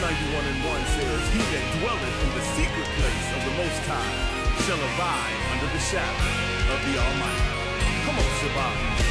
91:1 says, "He that dwelleth in the secret place of the Most High shall abide under the shadow of the Almighty." Come on, Shabbat.